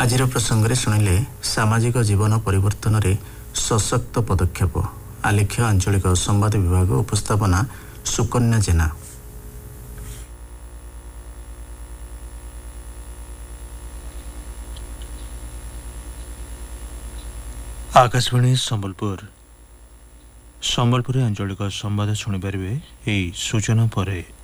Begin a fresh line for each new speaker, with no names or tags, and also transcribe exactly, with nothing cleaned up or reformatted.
ଆଜିର ପ୍ରସଙ୍ଗରେ ଶୁଣିଲେ ସାମାଜିକ ଜୀବନ ପରିବର୍ତ୍ତନରେ ସଶକ୍ତ ପଦକ୍ଷେପ। ଆଲେଖ୍ୟ ଆଞ୍ଚଳିକ ସମ୍ବାଦ ବିଭାଗ, ଉପସ୍ଥାପନା ସୁକନ୍ୟା ଜେନା।
आकाशवाणी सम्बलपुर सम्बलपुर आंचलिक संवाद शुणिपारे। यही सूचना पर